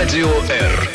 Радио Р.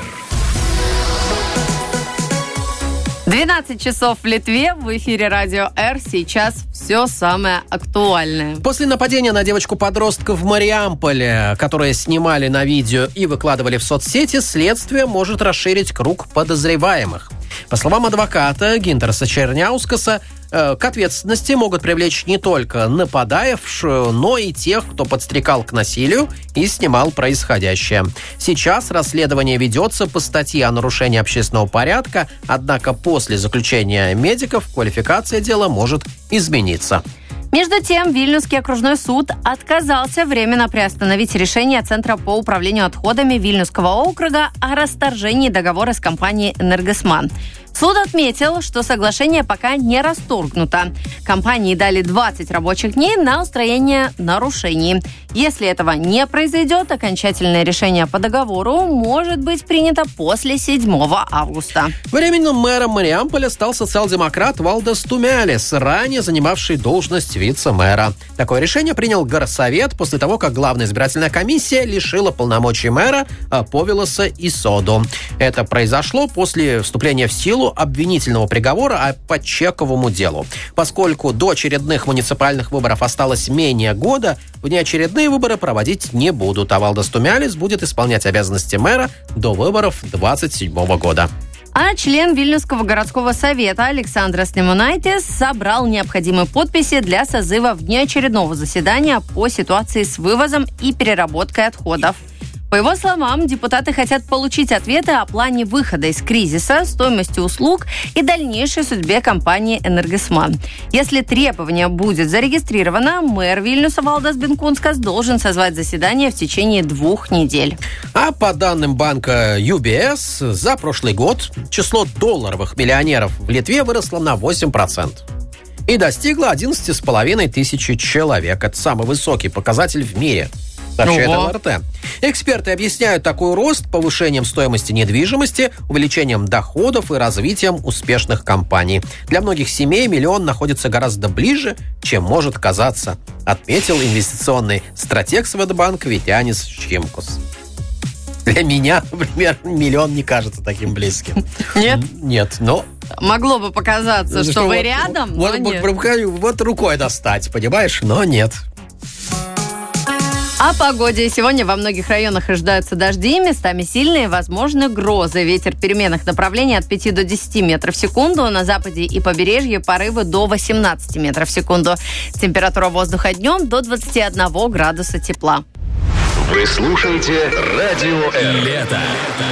12 часов в Литве, в эфире Радио Р. Сейчас все самое актуальное. После нападения на девочку-подростка в Мариамполе, которые снимали на видео и выкладывали в соцсети, следствие может расширить круг подозреваемых. По словам адвоката Гинтерса Черняускаса, к ответственности могут привлечь не только нападавшую, но и тех, кто подстрекал к насилию и снимал происходящее. Сейчас расследование ведется по статье о нарушении общественного порядка, однако после заключения медиков квалификация дела может измениться. Между тем, Вильнюсский окружной суд отказался временно приостановить решение Центра по управлению отходами Вильнюсского округа о расторжении договора с компанией «Энергосман». Суд отметил, что соглашение пока не расторгнуто. Компании дали 20 рабочих дней на устранение нарушений. Если этого не произойдет, окончательное решение по договору может быть принято после 7 августа. Временным мэром Мариамполя стал социал-демократ Валдас Тумялис, ранее занимавший должность вице-мэра. Такое решение принял горсовет после того, как Главная избирательная комиссия лишила полномочий мэра Повиласа и Соду. Это произошло после вступления в силу обвинительного приговора по чековому делу. Поскольку до очередных муниципальных выборов осталось менее года, внеочередные выборы проводить не будут, а Валдас Тумялис будет исполнять обязанности мэра до выборов 2027 года. А член Вильнюсского городского совета Александр Снемунайтис собрал необходимые подписи для созыва внеочередного заседания по ситуации с вывозом и переработкой отходов. По его словам, депутаты хотят получить ответы о плане выхода из кризиса, стоимости услуг и дальнейшей судьбе компании «Энергосман». Если требование будет зарегистрировано, мэр Вильнюса Валдас Бенкунскас должен созвать заседание в течение 2 недель. А по данным банка UBS, за прошлый год число долларовых миллионеров в Литве выросло на 8%. И достигло 11,5 тысячи человек. Это самый высокий показатель в мире, сообщает ЛРТ. Эксперты объясняют такой рост повышением стоимости недвижимости, увеличением доходов и развитием успешных компаний. Для многих семей миллион находится гораздо ближе, чем может казаться, отметил инвестиционный стратег Swedbank Витянис Чимкус. Для меня, например, миллион не кажется таким близким. Нет? Нет, но... Могло бы показаться, что вы рядом, но нет. Вот рукой достать, понимаешь, но нет. О погоде. Сегодня во многих районах ожидаются дожди, местами сильные, возможны грозы. Ветер переменных направлений от 5 до 10 метров в секунду. На западе и побережье порывы до 18 метров в секунду. Температура воздуха днем до 21 градуса тепла. Вы слушаете Радио Р. Лето.